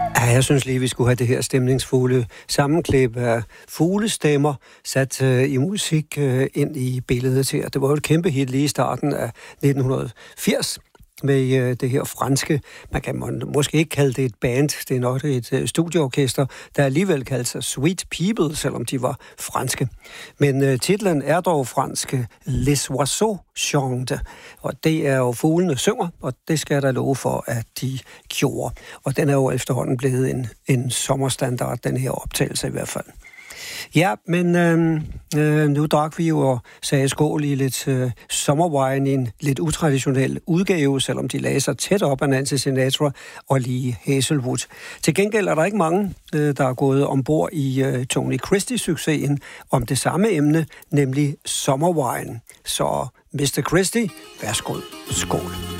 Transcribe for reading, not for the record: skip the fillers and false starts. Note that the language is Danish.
Ja, jeg synes lige, vi skulle have det her stemningsfulde sammenklip af fuglestemmer sat i musik ind i billedet her. Det var jo et kæmpe hit lige i starten af 1980 med det her franske, man kan måske ikke kalde det et band, det er nok et studieorkester, der alligevel kaldte sig Sweet People, selvom de var franske. Men titlen er dog franske, Les Oiseaux Chantent, og det er jo fuglene synger, og det skal jeg da love for, at de gjorde. Og den er jo efterhånden blevet en sommerstandard, den her optagelse i hvert fald. Ja, men nu drak vi jo og sagde skål i lidt sommerwine i en lidt utraditionel udgave, selvom de lagde sig tæt op af Nancy Sinatra og Lee Hazelwood. Til gengæld er der ikke mange, der er gået ombord i Tony Christie-succesen om det samme emne, nemlig sommerwine. Så Mr. Christie, værsgo, skål.